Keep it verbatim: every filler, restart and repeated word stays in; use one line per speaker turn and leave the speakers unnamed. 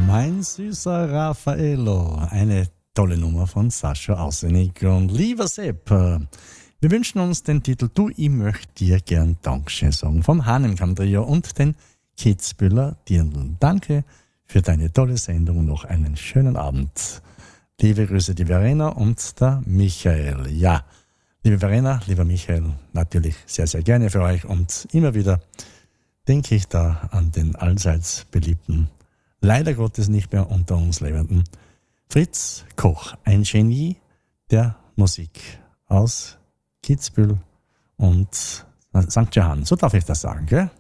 Mein süßer Raffaello, eine tolle Nummer von Sascha Aussenig. Und lieber Sepp, wir wünschen uns den Titel Du, ich möchte dir gern Dankeschön sagen vom Hahnenkamm Trio und den Kitzbühler Dirndl. Danke für deine tolle Sendung und noch einen schönen Abend. Liebe Grüße, die Verena und der Michael. Ja, liebe Verena, lieber Michael, natürlich sehr, sehr gerne für euch und immer wieder denke ich da an den allseits beliebten, leider Gottes nicht mehr unter uns lebenden Fritz Koch, ein Genie der Musik aus Kitzbühel und Sankt Johann. So darf ich das sagen, gell?